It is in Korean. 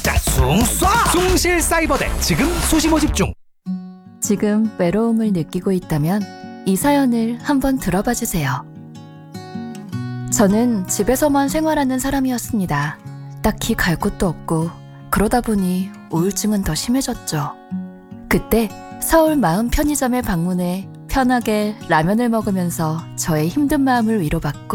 자, 숭쏴! 숭실 사이버대 지금 수시 모집 중. 지금 외로움을 느끼고 있다면 이 사연을 한번 들어봐 주세요. 저는 집에서만 생활하는 사람이었습니다. 딱히 갈 곳도 없고 그러다 보니 우울증은 더 심해졌죠. 그때 서울 마음 편의점에 방문해 편하게 라면을 먹으면서 저의 힘든 마음을 위로받고